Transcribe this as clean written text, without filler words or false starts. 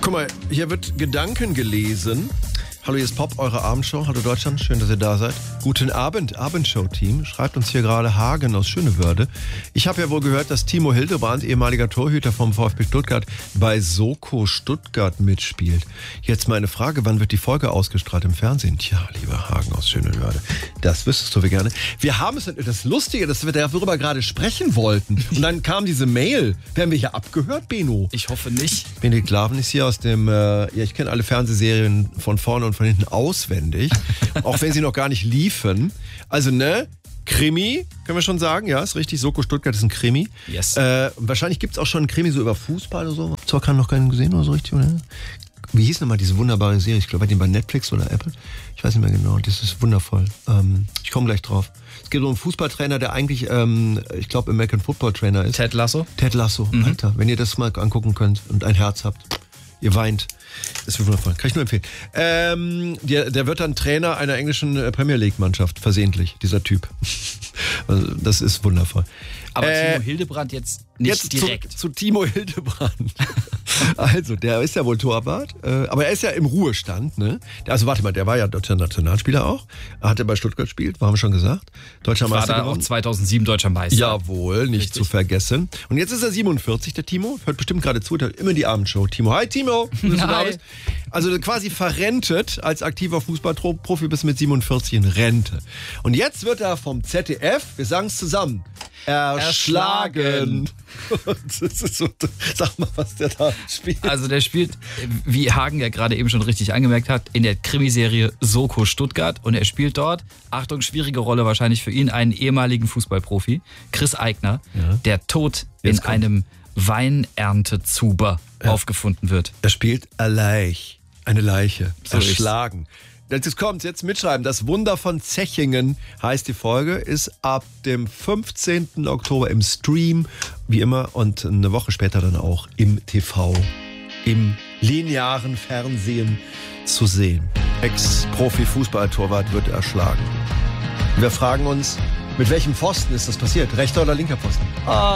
Guck mal, hier wird Gedanken gelesen. Hallo, hier ist Pop, eure Abendshow. Hallo Deutschland, schön, dass ihr da seid. Guten Abend, Abendshow-Team. Schreibt uns hier gerade Hagen aus Schönewörde. Ich habe ja wohl gehört, dass Timo Hildebrand, ehemaliger Torhüter vom VfB Stuttgart, bei Soko Stuttgart mitspielt. Jetzt meine Frage, wann wird die Folge ausgestrahlt im Fernsehen? Tja, lieber Hagen aus Schönewörde, das wüsstest du wie gerne. Wir haben es, das Lustige, dass wir darüber gerade sprechen wollten. Und dann kam diese Mail. Werden wir hier abgehört, Beno? Ich hoffe nicht. Benedikt Laven ist hier aus dem, ich kenne alle Fernsehserien von vorne und von hinten auswendig, auch wenn sie noch gar nicht liefen. Also, Krimi, können wir schon sagen, ja, ist richtig. Soko Stuttgart ist ein Krimi. Yes. Wahrscheinlich gibt es auch schon einen Krimi so über Fußball oder so. Zwar kann noch keinen gesehen oder so richtig, oder? Wie hieß nochmal diese wunderbare Serie? Ich glaube, bei Netflix oder Apple. Ich weiß nicht mehr genau. Das ist wundervoll. Ich komme gleich drauf. Es geht um einen Fußballtrainer, der eigentlich, ich glaube, American Football Trainer ist. Ted Lasso? Ted Lasso, Alter. Wenn ihr das mal angucken könnt und ein Herz habt. Ihr weint. Das wird wundervoll. Kann ich nur empfehlen. Der wird dann Trainer einer englischen Premier League-Mannschaft. Versehentlich, dieser Typ. Also, das ist wundervoll. Aber Timo Hildebrand jetzt nicht direkt. Zu Timo Hildebrand. Also, der ist ja wohl Torwart, aber er ist ja im Ruhestand, ne? Also, warte mal, der war ja deutscher Nationalspieler auch. Er hatte bei Stuttgart gespielt, haben wir schon gesagt. Deutscher Meister war da auch 2007 deutscher Meister. Jawohl, nicht zu vergessen. Und jetzt ist er 47, der Timo. Hört bestimmt gerade zu, hört immer die Abendshow. Timo, hi Timo. Hi. Also quasi verrentet als aktiver Fußballprofi bis mit 47 in Rente. Und jetzt wird er vom ZDF, wir sagen es zusammen, erschlagen. Das ist so, sag mal, was der da spielt. Also der spielt, wie Hagen ja gerade eben schon richtig angemerkt hat, in der Krimiserie Soko Stuttgart. Und er spielt dort, Achtung, schwierige Rolle wahrscheinlich für ihn, einen ehemaligen Fußballprofi, Chris Eigner, der tot in einem Weinerntezuber aufgefunden wird. Er spielt eine Leiche, so erschlagen. Jetzt kommt, jetzt mitschreiben. Das Wunder von Zechingen heißt die Folge, ist ab dem 15. Oktober im Stream, wie immer, und eine Woche später dann auch im TV, im linearen Fernsehen zu sehen. Ex-Profi-Fußballtorwart wird erschlagen. Wir fragen uns, mit welchem Pfosten ist das passiert? Rechter oder linker Pfosten?